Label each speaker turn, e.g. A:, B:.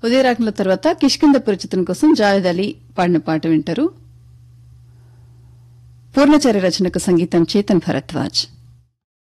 A: ఉదయరాగంలో తర్వాత కిష్కింధపురి చిత్రం కోసం జావేద్ అలీ పాడిన పాట వింటారు. పూర్ణచారి రచనకు సంగీతం చేతన్ భరద్వాజ్.